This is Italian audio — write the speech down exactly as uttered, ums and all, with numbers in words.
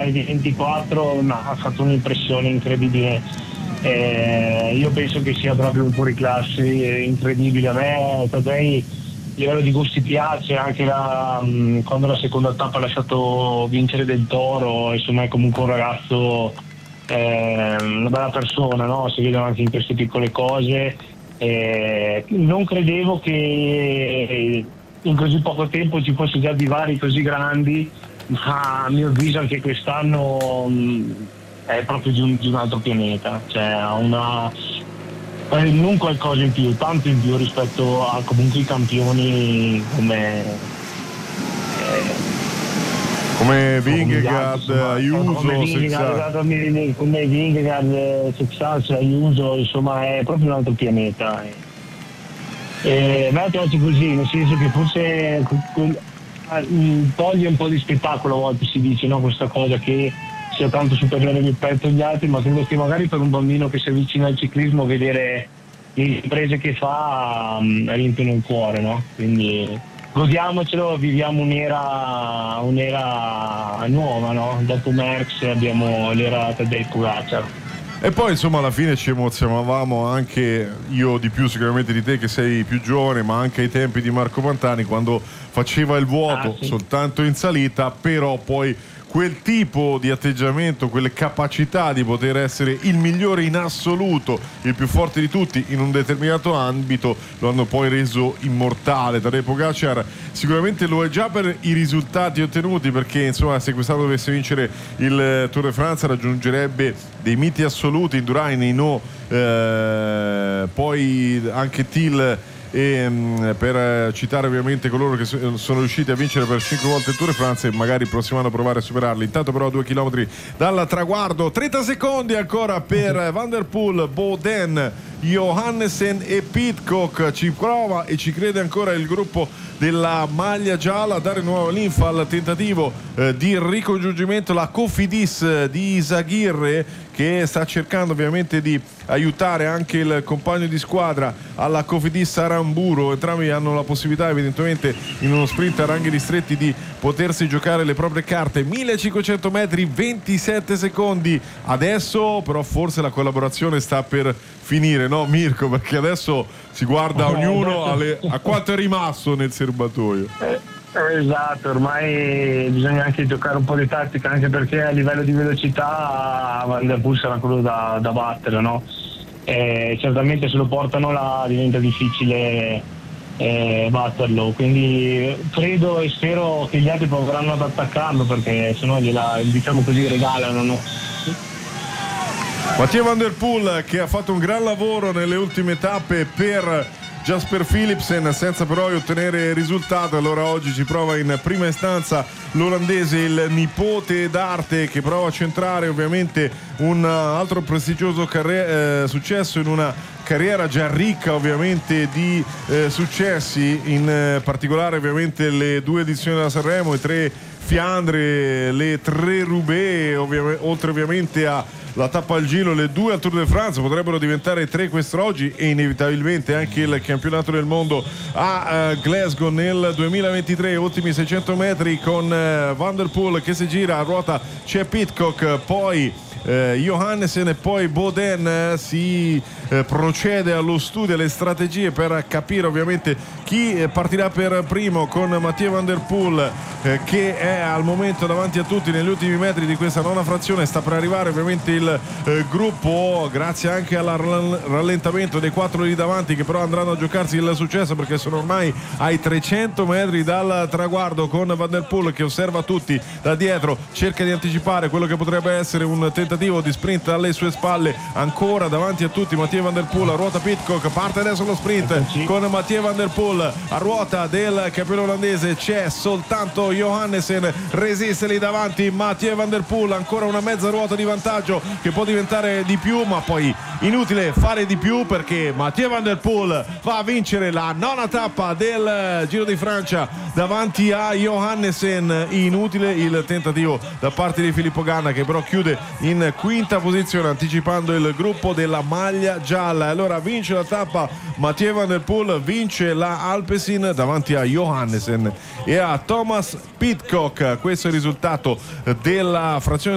ai ventiquattro no, ha fatto un'impressione incredibile. Eh, io penso che sia proprio un fuoriclasse incredibile. A me Tadei a livello di gusti piace, anche la, mh, quando la seconda tappa ha lasciato vincere Del Toro, insomma è comunque un ragazzo, eh, una bella persona, no? Si vedono anche in queste piccole cose. Eh, non credevo che in così poco tempo ci fosse già divari così grandi, ma a mio avviso anche quest'anno mh, è proprio di un, di un altro pianeta, cioè ha una eh, non qualcosa in più, tanto in più rispetto a comunque i campioni come eh, come Vingegaard, Ayuso, come Vingegaard, come Vingegaard, Sexas, Ayuso, insomma è proprio un altro pianeta. E a me piace così, nel senso che forse toglie un po' di spettacolo, a volte si dice, no, questa cosa che sia tanto superiore rispetto agli altri, ma credo che magari per un bambino che si avvicina al ciclismo vedere le imprese che fa um, riempiono il cuore, no? Quindi godiamocelo, viviamo un'era un'era nuova, no? Dopo Merckx abbiamo l'era del Pogacar. E poi insomma alla fine ci emozionavamo anche, io di più sicuramente di te che sei più giovane, ma anche ai tempi di Marco Pantani, quando faceva il vuoto ah, sì. soltanto in salita, però poi quel tipo di atteggiamento, quelle capacità di poter essere il migliore in assoluto, il più forte di tutti in un determinato ambito, lo hanno poi reso immortale. Tadej Pogacar sicuramente lo è già per i risultati ottenuti, perché insomma se quest'anno dovesse vincere il Tour de France raggiungerebbe dei miti assoluti, Indurain, Hinault, eh, poi anche Thiel, e mh, per citare ovviamente coloro che so, sono riusciti a vincere per cinque volte il Tour de France e magari il prossimo anno provare a superarli. Intanto però a due chilometri dal traguardo, trenta secondi ancora per Van der Poel, Boden, Johannessen e Pidcock. Ci prova e ci crede ancora il gruppo della maglia gialla a dare nuova linfa al tentativo eh, di ricongiungimento, la Cofidis di Izaguirre, che sta cercando ovviamente di aiutare anche il compagno di squadra alla Cofidis Aramburu. Entrambi hanno la possibilità evidentemente in uno sprint a ranghi ristretti di potersi giocare le proprie carte. Millecinquecento metri, ventisette secondi adesso, però forse la collaborazione sta per finire, no Mirko? Perché adesso si guarda ognuno alle, a quanto è rimasto nel serbatoio. Esatto, ormai bisogna anche giocare un po' di tattica, anche perché a livello di velocità Van der Poel sarà quello da, da battere, no? Eh, certamente se lo portano là diventa difficile eh, batterlo, quindi credo e spero che gli altri proveranno ad attaccarlo, perché sennò gliela, diciamo così, regalano, no? Mathieu Van der Poel che ha fatto un gran lavoro nelle ultime tappe per Jasper Philipsen senza però ottenere risultato. Allora oggi ci prova in prima istanza l'olandese, il nipote d'arte, che prova a centrare ovviamente un altro prestigioso carri- eh, successo in una carriera già ricca ovviamente di eh, successi, in eh, particolare ovviamente le due edizioni della Sanremo, i tre Fiandre, le tre Roubaix, ovvi- oltre ovviamente a la tappa al Giro, le due al Tour de France, potrebbero diventare tre quest'oggi, e inevitabilmente anche il campionato del mondo a uh, Glasgow nel duemilaventitré. Ultimi seicento metri con uh, Van der Poel che si gira, a ruota c'è Pidcock, poi eh, Johannessen e poi Boden. eh, si eh, procede allo studio, alle strategie per capire ovviamente chi eh, partirà per primo, con Mathieu Van der Poel eh, che è al momento davanti a tutti negli ultimi metri di questa nona frazione. Sta per arrivare ovviamente il eh, gruppo, grazie anche al rallentamento dei quattro lì davanti, che però andranno a giocarsi il successo, perché sono ormai ai trecento metri dal traguardo, con Van der Poel che osserva tutti da dietro, cerca di anticipare quello che potrebbe essere un tentativo di sprint alle sue spalle. Ancora davanti a tutti Mathieu Van der Poel, a ruota Pidcock, parte adesso lo sprint con Mathieu Van der Poel, a ruota del campione olandese c'è soltanto Johannessen, resiste lì davanti Mathieu Van der Poel, ancora una mezza ruota di vantaggio che può diventare di più, ma poi inutile fare di più, perché Mathieu Van der Poel va a vincere la nona tappa del Giro di Francia davanti a Johannessen. Inutile il tentativo da parte di Filippo Ganna, che però chiude in quinta posizione anticipando il gruppo della maglia gialla. Allora vince la tappa Mathieu Van der Poel, vince la Alpecin davanti a Johannessen e a Thomas Pidcock. Questo è il risultato della frazione